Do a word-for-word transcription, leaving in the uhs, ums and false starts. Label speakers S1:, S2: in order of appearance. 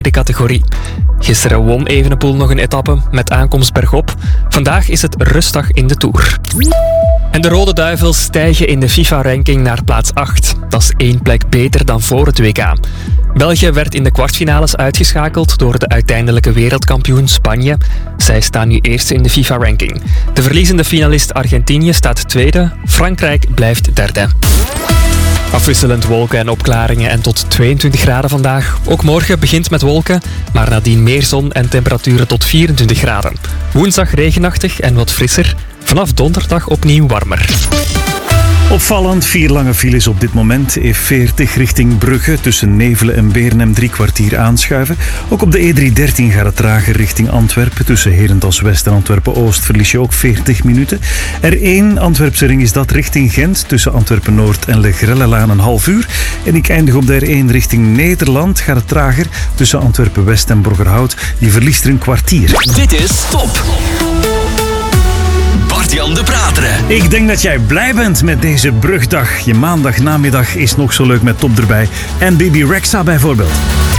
S1: de categorie. Gisteren won Evenepoel nog een etappe met aankomst bergop. Vandaag is het rustdag in de Tour. En de Rode Duivels stijgen in de FIFA-ranking naar plaats acht. Dat is één plek beter dan voor het W K. België werd in de kwartfinales uitgeschakeld door de uiteindelijke wereldkampioen Spanje. Zij staan nu eerste in de FIFA-ranking. De verliezende finalist Argentinië staat tweede. Frankrijk blijft derde. Afwisselend wolken en opklaringen en tot tweeëntwintig graden vandaag. Ook morgen begint met wolken, maar nadien meer zon en temperaturen tot vierentwintig graden. Woensdag regenachtig en wat frisser. Vanaf donderdag opnieuw warmer.
S2: Opvallend, vier lange files op dit moment. E veertig richting Brugge, tussen Nevelen en Beernem drie kwartier aanschuiven. Ook op de E driehonderddertien gaat het trager richting Antwerpen. Tussen Herentals-West en Antwerpen-Oost verlies je ook veertig minuten. R één, Antwerpse ring is dat richting Gent, tussen Antwerpen-Noord en Le Grellelaan een half uur. En ik eindig op de R één richting Nederland, gaat het trager tussen Antwerpen-West en Broggerhout. Je verliest er een kwartier.
S3: Dit is Top! Bart-Jan de Prateren.
S2: Ik denk dat jij blij bent met deze brugdag. Je maandagnamiddag is nog zo leuk met Top erbij. En Bibi Rexha bijvoorbeeld.